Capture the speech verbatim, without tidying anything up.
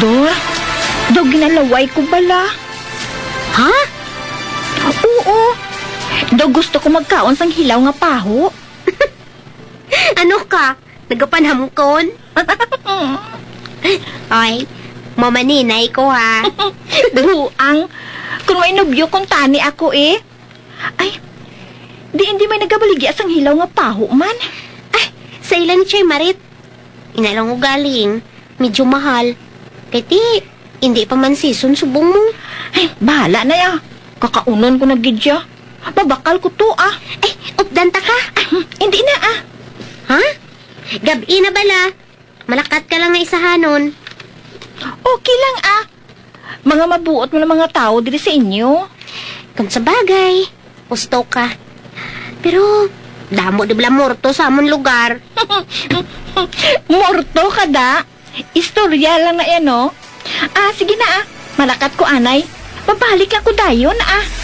Do, do ginalaway ko bala. Ha? Oo. Do gusto ko magkaon sang hilaw nga paho. Ano ka? Nagapanhamkon? Oy, mamaninay ko ha. Duang. Kung may nobyo kung tani ako eh. Ay, di hindi may nagabaligya sang hilaw nga paho man. Ay, sa ilan siya Marit? Inalang ko galing. Medyo mahal. Kati, hindi pa man season subong mo. Ay, bahala na ya. Kakaunon ko na gidya. Babakal ko to ah. Ay, updan ta ka. Ay, hindi na ah. Ha? Gabi na bala. Malakat ka lang nga isahanon. Okay lang ah. Mga mabuot mo ng mga tao diri sa inyo. Kung sa bagay, gusto ka. Pero, damo di bala morto sa amon lugar. Morto ka da. Istorya lang na yan, no? Ah, sige na ah. Malakat ko, anay. Babalik lang ko dayon, ah.